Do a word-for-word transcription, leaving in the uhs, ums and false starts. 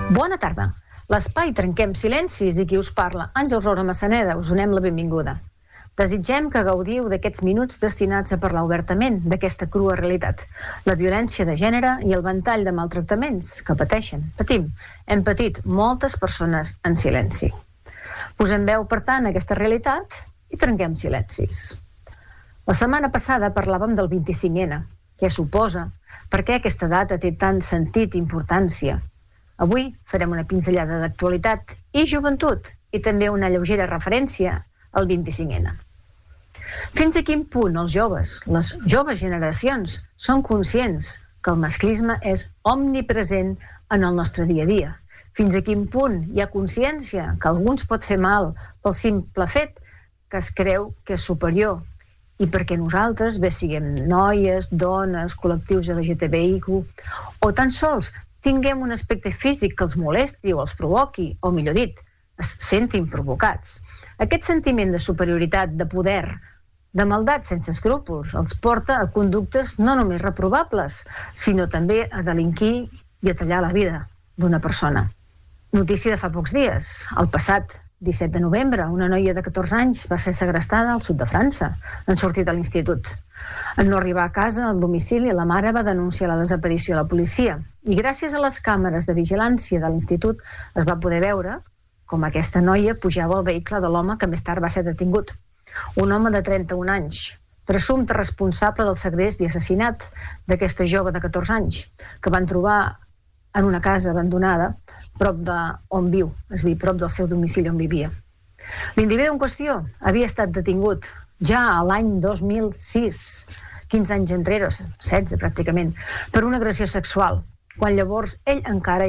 Bona tarda. L'espai Trenquem Silencis i qui us parla, Àngels Laura Massaneda, us donem la benvinguda. Desitgem que gaudiu d'aquests minuts destinats a parlar obertament d'aquesta crua realitat, la violència de gènere i el ventall de maltractaments que pateixen, patim, hem patit moltes persones en silenci. Posem veu, per tant, a aquesta realitat i trenquem silencis. La setmana passada parlàvem del vint-i-cinc ena, què suposa, per què aquesta data té tant sentit i importància. Avui farem una pinzellada d'actualitat i joventut i també una lleugera referència al vint-i-cinc ena. Fins a quin punt els joves, les joves generacions, són conscients que el masclisme és omnipresent en el nostre dia a dia? Fins a quin punt hi ha consciència que algú ens pot fer mal pel simple fet que es creu que és superior i perquè nosaltres, bé siguem noies, dones, col·lectius L G T B I Q, o tan sols tinguem un aspecte físic que els molesti o els provoqui, o millor dit, es sentin provocats. Aquest sentiment de superioritat, de poder, de maldat sense escrúpols, els porta a conductes no només reprovables, sinó també a delinquir i a tallar la vida d'una persona. Notícia de fa pocs dies. El passat disset de novembre, una noia de catorze anys va ser segrestada al sud de França, en sortir de l'institut. En no arribar a casa, al domicili, la mare va denunciar la desaparició a la policia i gràcies a les càmeres de vigilància de l'institut es va poder veure com aquesta noia pujava al vehicle de l'home que més tard va ser detingut. Un home de trenta-un anys, presumpte responsable del segrest i assassinat d'aquesta jove de catorze anys, que van trobar en una casa abandonada prop d'on viu, és a dir, prop del seu domicili on vivia. L'individu en qüestió havia estat detingut ja a l'any dos mil sis, quinze anys enrere, setze pràcticament, per una agressió sexual, quan llavors ell encara